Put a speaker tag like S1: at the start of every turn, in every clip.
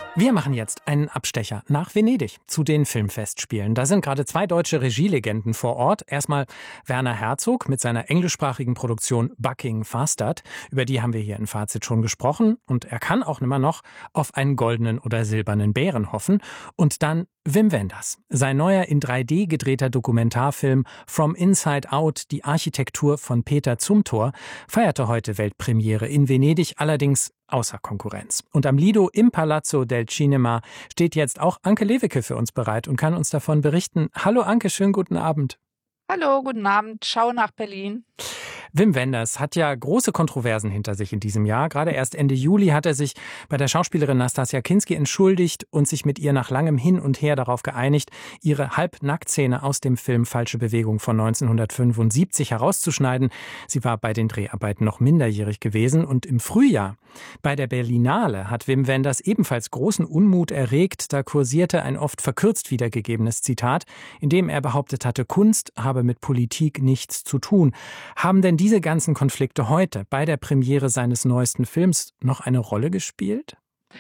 S1: Wir machen jetzt einen Abstecher nach Venedig zu den Filmfestspielen. Da sind gerade zwei deutsche Regielegenden vor Ort. Erstmal Werner Herzog mit seiner englischsprachigen Produktion Bucking Falstaff. Über die haben wir hier im Fazit schon gesprochen. Und er kann auch nimmer noch auf einen goldenen oder silbernen Bären hoffen. Und dann Wim Wenders. Sein neuer in 3D gedrehter Dokumentarfilm From Inside Out, die Architektur von Peter Zumthor, feierte heute Weltpremiere in Venedig, allerdings außer Konkurrenz. Und am Lido im Palazzo del Cinema steht jetzt auch Anke Lewicke für uns bereit und kann uns davon berichten. Hallo Anke, schönen guten Abend.
S2: Hallo, guten Abend. Schau nach Berlin.
S1: Wim Wenders hat ja große Kontroversen hinter sich in diesem Jahr. Gerade erst Ende Juli hat er sich bei der Schauspielerin Nastassja Kinski entschuldigt und sich mit ihr nach langem Hin und Her darauf geeinigt, ihre Halbnacktszene aus dem Film Falsche Bewegung von 1975 herauszuschneiden. Sie war bei den Dreharbeiten noch minderjährig gewesen. Und im Frühjahr bei der Berlinale hat Wim Wenders ebenfalls großen Unmut erregt. Da kursierte ein oft verkürzt wiedergegebenes Zitat, in dem er behauptet hatte, Kunst habe mit Politik nichts zu tun. Haben denn diese ganzen Konflikte heute bei der Premiere seines neuesten Films noch eine Rolle gespielt?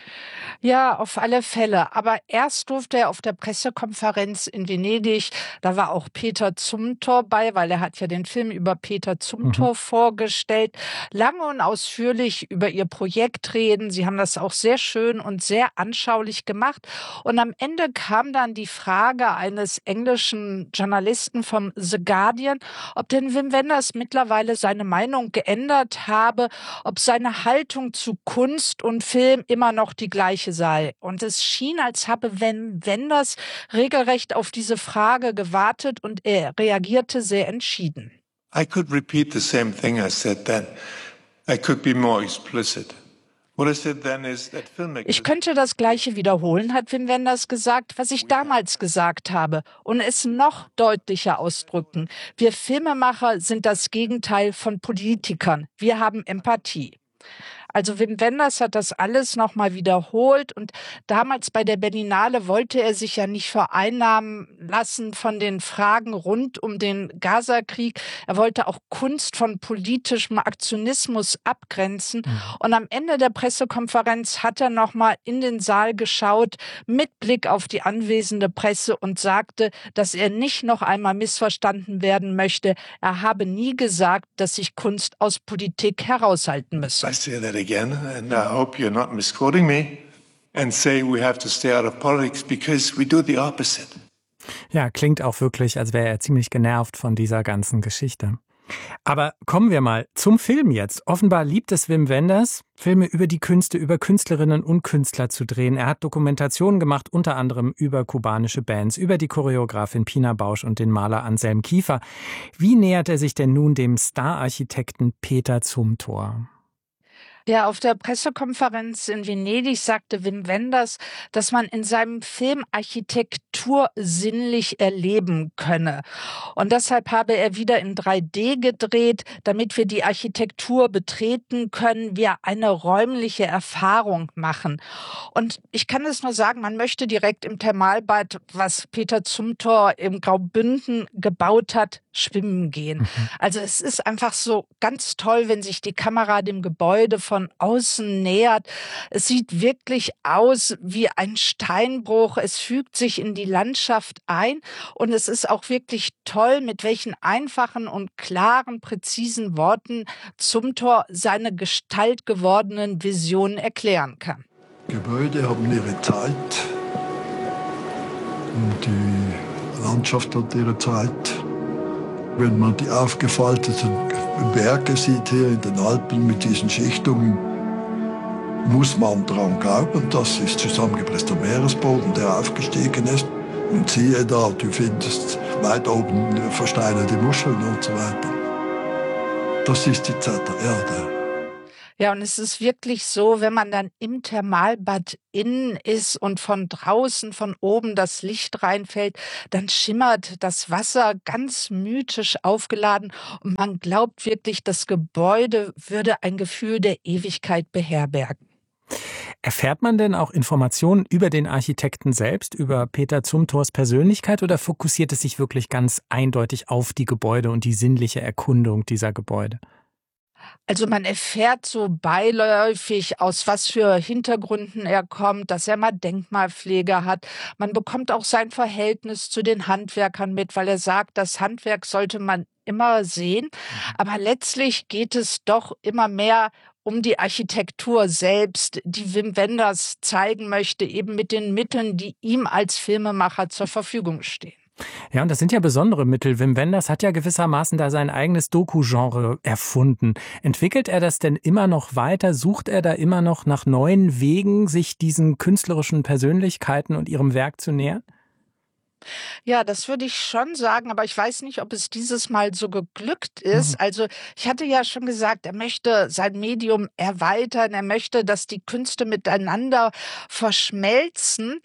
S2: Ja, auf alle Fälle. Aber erst durfte er auf der Pressekonferenz in Venedig, da war auch Peter Zumthor bei, weil er hat ja den Film über Peter Zumthor vorgestellt, lange und ausführlich über ihr Projekt reden. Sie haben das auch sehr schön und sehr anschaulich gemacht. Und am Ende kam dann die Frage eines englischen Journalisten vom The Guardian, ob denn Wim Wenders mittlerweile seine Meinung geändert habe, ob seine Haltung zu Kunst und Film immer noch die gleiche sei. Und es schien, als habe Wim Wenders regelrecht auf diese Frage gewartet und er reagierte sehr entschieden.
S3: I could repeat the same thing I said then. I could be more explicit. What I said then is that filmmakers...
S2: Ich könnte das Gleiche wiederholen, hat Wim Wenders gesagt, was ich damals gesagt habe, und es noch deutlicher ausdrücken. Wir Filmemacher sind das Gegenteil von Politikern. Wir haben Empathie. Also Wim Wenders hat das alles nochmal wiederholt und damals bei der Berlinale wollte er sich ja nicht vereinnahmen lassen von den Fragen rund um den Gaza-Krieg. Er wollte auch Kunst von politischem Aktionismus abgrenzen. Und am Ende der Pressekonferenz hat er nochmal in den Saal geschaut mit Blick auf die anwesende Presse und sagte, dass er nicht noch einmal missverstanden werden möchte. Er habe nie gesagt, dass sich Kunst aus Politik heraushalten müsse.
S3: I say that again, and I hope you're not misquoting me, and say we have to stay out of politics because we do the opposite.
S1: Ja, klingt auch wirklich, als wäre er ziemlich genervt von dieser ganzen Geschichte. Aber kommen wir mal zum Film jetzt. Offenbar liebt es Wim Wenders, Filme über die Künste, über Künstlerinnen und Künstler zu drehen. Er hat Dokumentationen gemacht, unter anderem über kubanische Bands, über die Choreografin Pina Bausch und den Maler Anselm Kiefer. Wie nähert er sich denn nun dem Stararchitekten Peter Zumthor?
S2: Ja, auf der Pressekonferenz in Venedig sagte Wim Wenders, dass man in seinem Film Architektur sinnlich erleben könne. Und deshalb habe er wieder in 3D gedreht, damit wir die Architektur betreten können, wir eine räumliche Erfahrung machen. Und ich kann es nur sagen, man möchte direkt im Thermalbad, was Peter Zumthor im Graubünden gebaut hat, schwimmen gehen. Also es ist einfach so ganz toll, wenn sich die Kamera dem Gebäude von außen nähert. Es sieht wirklich aus wie ein Steinbruch. Es fügt sich in die Landschaft ein und es ist auch wirklich toll, mit welchen einfachen und klaren, präzisen Worten Zumthor seine gestaltgewordenen Visionen erklären kann.
S4: Gebäude haben ihre Zeit und die Landschaft hat ihre Zeit. Wenn man die aufgefalteten Berge sieht hier in den Alpen mit diesen Schichtungen, muss man daran glauben, das ist zusammengepresster Meeresboden, der aufgestiegen ist. Und siehe da, du findest weit oben versteinerte Muscheln und so weiter. Das ist die Zeit der Erde.
S2: Ja, und es ist wirklich so, wenn man dann im Thermalbad innen ist und von draußen, von oben das Licht reinfällt, dann schimmert das Wasser ganz mythisch aufgeladen und man glaubt wirklich, das Gebäude würde ein Gefühl der Ewigkeit beherbergen.
S1: Erfährt man denn auch Informationen über den Architekten selbst, über Peter Zumthors Persönlichkeit, oder fokussiert es sich wirklich ganz eindeutig auf die Gebäude und die sinnliche Erkundung dieser Gebäude?
S2: Also man erfährt so beiläufig, aus was für Hintergründen er kommt, dass er mal Denkmalpflege hat. Man bekommt auch sein Verhältnis zu den Handwerkern mit, weil er sagt, das Handwerk sollte man immer sehen. Aber letztlich geht es doch immer mehr um die Architektur selbst, die Wim Wenders zeigen möchte, eben mit den Mitteln, die ihm als Filmemacher zur Verfügung stehen.
S1: Ja, und das sind ja besondere Mittel. Wim Wenders hat ja gewissermaßen da sein eigenes Doku-Genre erfunden. Entwickelt er das denn immer noch weiter? Sucht er da immer noch nach neuen Wegen, sich diesen künstlerischen Persönlichkeiten und ihrem Werk zu nähern?
S2: Ja, das würde ich schon sagen, aber ich weiß nicht, ob es dieses Mal so geglückt ist.
S1: Mhm.
S2: Also ich hatte ja schon gesagt, er möchte sein Medium erweitern, er möchte, dass die Künste miteinander verschmelzen.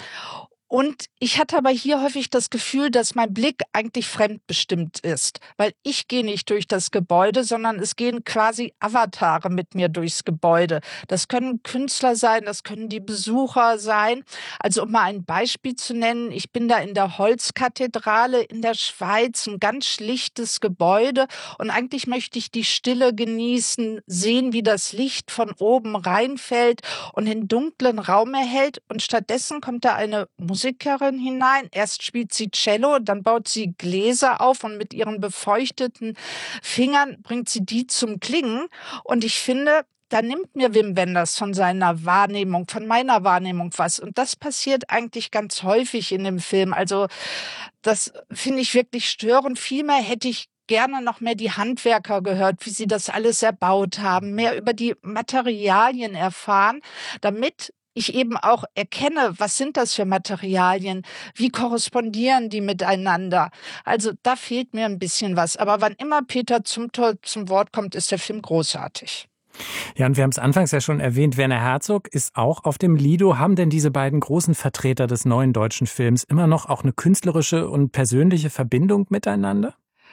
S2: Und ich hatte aber hier häufig das Gefühl, dass mein Blick eigentlich fremdbestimmt ist, weil ich gehe nicht durch das Gebäude, sondern es gehen quasi Avatare mit mir durchs Gebäude. Das können Künstler sein, das können die Besucher sein. Also um mal ein Beispiel zu nennen, ich bin da in der Holzkathedrale in der Schweiz, ein ganz schlichtes Gebäude und eigentlich möchte ich die Stille genießen, sehen, wie das Licht von oben reinfällt und den dunklen Raum erhält und stattdessen kommt da eine Musikerin hinein. Erst spielt sie Cello, dann baut sie Gläser auf und mit ihren befeuchteten Fingern bringt sie die zum Klingen. Und ich finde, da nimmt mir Wim Wenders von seiner Wahrnehmung, von meiner Wahrnehmung was. Und das passiert eigentlich ganz häufig in dem Film. Also das finde ich wirklich störend. Vielmehr hätte ich gerne noch mehr die Handwerker gehört, wie sie das alles erbaut haben, mehr über die Materialien erfahren, damit ich eben auch erkenne, was sind das für Materialien, wie korrespondieren die miteinander. Also da fehlt mir ein bisschen was. Aber wann immer Peter Zumthor zum Wort kommt, ist der Film großartig.
S1: Ja, und wir haben es anfangs ja schon erwähnt, Werner Herzog ist auch auf dem Lido. Haben denn diese beiden großen Vertreter des neuen deutschen Films immer noch auch eine künstlerische und persönliche Verbindung miteinander?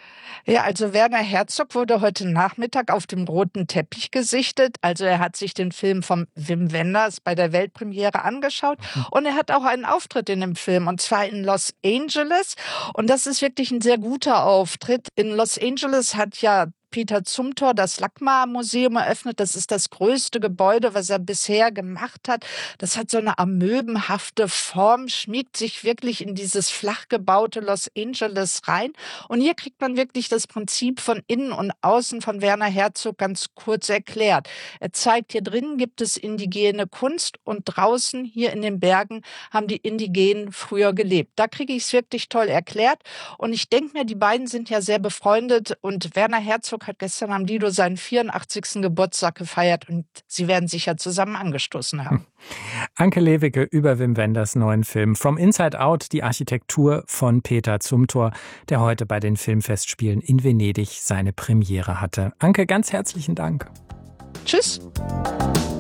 S2: Ja, also Werner Herzog wurde heute Nachmittag auf dem roten Teppich gesichtet. Also er hat sich den Film von Wim Wenders bei der Weltpremiere angeschaut und er hat auch einen Auftritt in dem Film und zwar in Los Angeles. Und das ist wirklich ein sehr guter Auftritt. In Los Angeles hat ja Peter Zumthor das LACMA-Museum eröffnet. Das ist das größte Gebäude, was er bisher gemacht hat. Das hat so eine amöbenhafte Form, schmiegt sich wirklich in dieses flach gebaute Los Angeles rein. Und hier kriegt man wirklich das Prinzip von innen und außen von Werner Herzog ganz kurz erklärt. Er zeigt, hier drinnen gibt es indigene Kunst und draußen hier in den Bergen haben die Indigenen früher gelebt. Da kriege ich es wirklich toll erklärt. Und ich denke mir, die beiden sind ja sehr befreundet und Werner Herzog hat gestern am Lido seinen 84. Geburtstag gefeiert und sie werden sicher zusammen angestoßen haben.
S1: Anke Lewicke über Wim Wenders neuen Film From Inside Out, die Architektur von Peter Zumthor, der heute bei den Filmfestspielen in Venedig seine Premiere hatte. Anke, ganz herzlichen Dank.
S2: Tschüss.